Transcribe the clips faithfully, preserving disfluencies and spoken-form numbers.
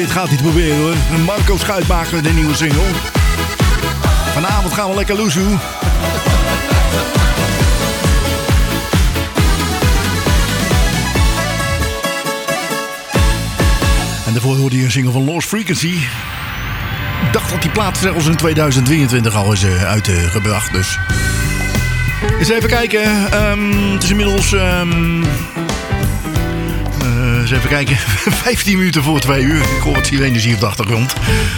Dit gaat niet proberen hoor. Marco Schuitmaker met een nieuwe single. Vanavond gaan we lekker loezoe. En daarvoor hoorde je een single van Lost Frequency. Ik dacht dat die plaat zelfs in tweeduizend drieëntwintig al is uh, uitgebracht. Dus eens even kijken. Um, het is inmiddels... Um, uh, eens even kijken. vijftien minuten voor twee uur. Ik hoor wat sirenes hier op de achtergrond.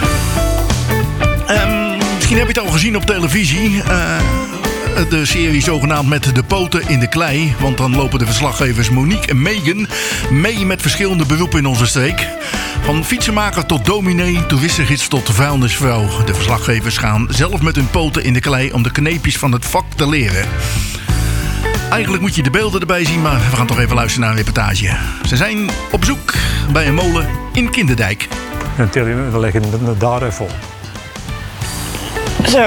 Um, misschien heb je het al gezien op televisie. Uh, de serie zogenaamd Met de poten in de klei. Want dan lopen de verslaggevers Monique en Megan mee met verschillende beroepen in onze streek. Van fietsenmaker tot dominee, toeristengids tot vuilnisvrouw. De verslaggevers gaan zelf met hun poten in de klei om de kneepjes van het vak te leren. Eigenlijk moet je de beelden erbij zien, maar we gaan toch even luisteren naar een reportage. Ze zijn op bezoek bij een molen in Kinderdijk. En Tilly, we leggen het daar even op. Zo.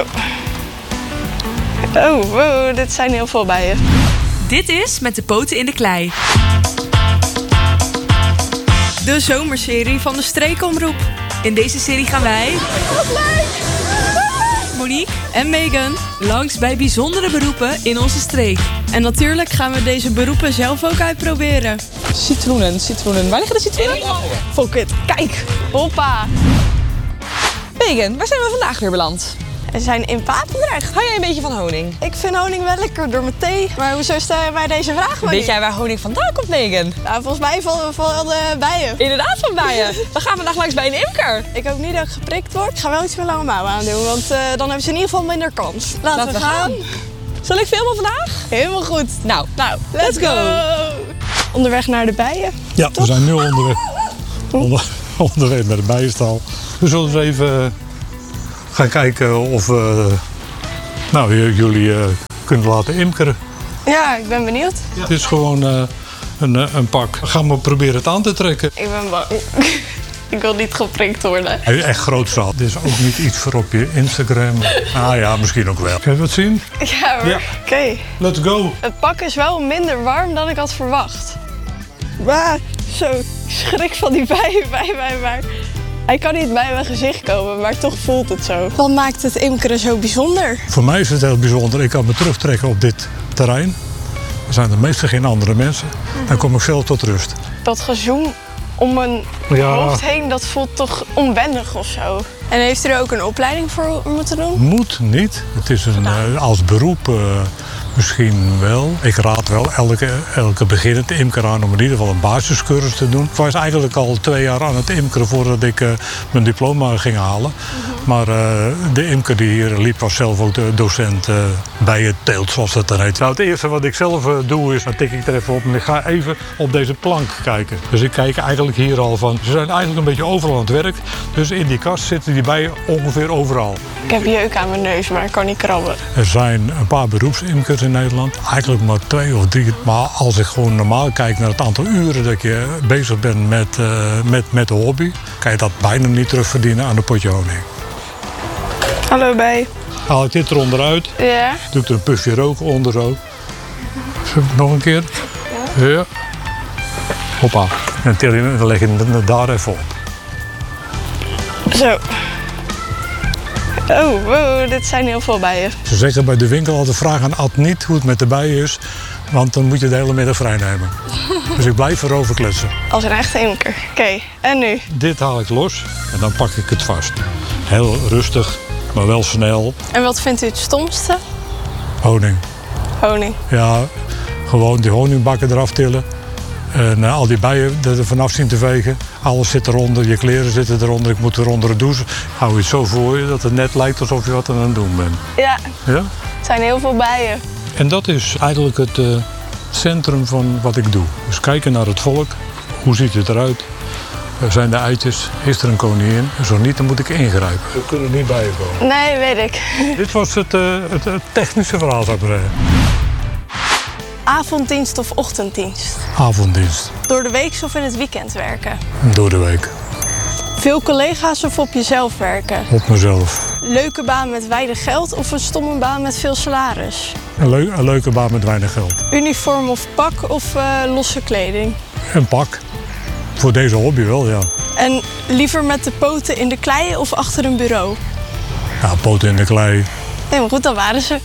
Oh, wow, dit zijn heel veel bijen. Dit is Met de poten in de klei. De zomerserie van de Streekomroep. In deze serie gaan wij, Monique en Megan, langs bij bijzondere beroepen in onze streek. En natuurlijk gaan we deze beroepen zelf ook uitproberen. Citroenen, citroenen. Waar liggen de citroenen? Fuck it. Kijk. Hoppa. Megan, waar zijn we vandaag weer beland? We zijn in Papendrecht. Hou jij een beetje van honing? Ik vind honing wel lekker door mijn thee. Maar hoezo stel je mij deze vraag? Weet jij waar honing vandaan komt, Megan? Nou, volgens mij van, van de bijen. Inderdaad, van bijen. We gaan vandaag langs bij een imker. Ik hoop niet dat ik geprikt word. Ik ga wel iets met lange mouwen aandoen, want uh, dan hebben ze in ieder geval minder kans. Laten, Laten we we gaan. gaan. Zal ik filmen vandaag? Helemaal goed. Nou, Nou, let's go. Onderweg naar de bijen. Ja, we zijn nu onderweg. Onder, onderweg naar de bijenstal. We zullen eens even gaan kijken of we nou, jullie uh, kunnen laten imkeren. Ja, ik ben benieuwd. Ja. Het is gewoon uh, een, een pak. Gaan we proberen het aan te trekken. Ik ben bang. Ik wil niet geprikt worden. Hij is echt grootzaal. Dit is ook niet iets voor op je Instagram. Ah ja, misschien ook wel. Kun je dat zien? Ja hoor. Ja. Oké. Okay. Let's go. Het pak is wel minder warm dan ik had verwacht. Maar zo, ik schrik van die bijen bij mij, maar hij kan niet bij mijn gezicht komen, maar toch voelt het zo. Wat maakt het imkeren zo bijzonder? Voor mij is het heel bijzonder. Ik kan me terugtrekken op dit terrein. Er zijn er meestal geen andere mensen. Dan kom ik zelf tot rust. Dat gezoem om mijn Ja. hoofd heen, dat voelt toch onwennig of zo. En heeft u er ook een opleiding voor moeten doen? Moet niet. Het is een, uh, als beroep uh, misschien wel. Ik raad wel elke, elke beginnende imker aan om in ieder geval een basiscursus te doen. Ik was eigenlijk al twee jaar aan het imkeren voordat ik uh, mijn diploma ging halen. Mm-hmm. Maar uh, de imker die hier liep was zelf ook de docent uh, bij het teelt, zoals dat dan heet. Nou, het eerste wat ik zelf uh, doe is, dan tik ik er even op en ik ga even op deze plank kijken. Dus ik kijk eigenlijk hier al van, ze zijn eigenlijk een beetje overal aan het werk. Dus in die kast zitten die bijen ongeveer overal. Ik heb jeuk aan mijn neus, maar ik kan niet krabben. Er zijn een paar beroepsimkers in Nederland. Eigenlijk maar twee of drie. Maar als ik gewoon normaal kijk naar het aantal uren dat je bezig bent met, uh, met, met de hobby, kan je dat bijna niet terugverdienen aan een potje honing. Hallo bij. Haal ik dit eronder uit, Ja. doe ik er een puffje rook onder zo. Nog een keer. Ja. Ja. Hoppa. En Tilly, we leggen het daar even op. Zo. Oh, wow, dit zijn heel veel bijen. Ze zeggen bij de winkel altijd vragen aan Ad niet hoe het met de bijen is. Want dan moet je de hele middag vrij nemen. Dus ik blijf erover kletsen. Als een echte imker. Oké, okay, en nu? Dit haal ik los en dan pak ik het vast. Heel rustig, maar wel snel. En wat vindt u het stomste? Honing. Honing. Ja, gewoon die honingbakken eraf tillen. En uh, al die bijen er vanaf zien te vegen. Alles zit eronder, je kleren zitten eronder. Ik moet eronder het douchen. Hou je het zo voor je dat het net lijkt alsof je wat aan het doen bent. Ja, ja? Het zijn heel veel bijen. En dat is eigenlijk het uh, centrum van wat ik doe. Dus kijken naar het volk. Hoe ziet het eruit? Er zijn de eitjes? Is er een koningin? Zo niet, dan moet ik ingrijpen. We kunnen niet bij je komen. Nee, weet ik. Dit was het, uh, het, het technische verhaal, zou ik maar zeggen. Avonddienst of ochtenddienst? Avonddienst. Door de week of in het weekend werken? Door de week. Veel collega's of op jezelf werken? Op mezelf. Leuke baan met weinig geld of een stomme baan met veel salaris? Een, leu- een leuke baan met weinig geld. Uniform of pak of uh, losse kleding? Een pak. Voor deze hobby wel, ja. En liever met de poten in de klei of achter een bureau? Ja, poten in de klei. Helemaal goed, dan waren ze.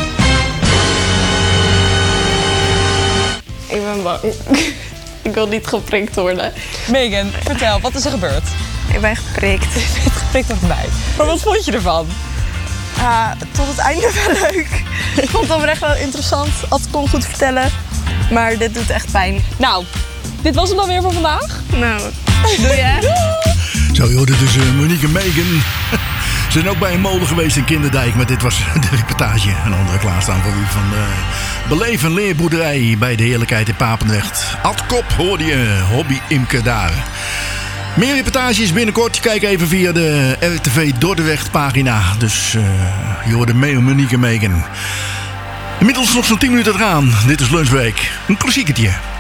Ik ben bang. Ik wil niet geprikt worden. Megan, vertel, wat is er gebeurd? Ik ben geprikt. Je bent geprikt of bij. Maar wat vond je ervan? Uh, tot het einde wel leuk. Ik vond het oprecht wel interessant. Ad kon goed vertellen. Maar dit doet echt pijn. Nou, dit was hem dan weer voor vandaag. Nou, doe je? Zo, je hoorde dus uh, Monique en Megan. Ze zijn ook bij een molen geweest in Kinderdijk. Maar dit was de reportage. Een andere klaarstaan voor u van de Beleef een leerboerderij bij de Heerlijkheid in Papendrecht. Ad Kop hoorde je, hobby imker daar. Meer reportages binnenkort. Kijk even via de R T V Dordrecht pagina. Dus uh, je hoorde mee Monique en Megan. Inmiddels nog zo'n tien minuten te gaan. Dit is Lunchbreak. Een klassiekertje.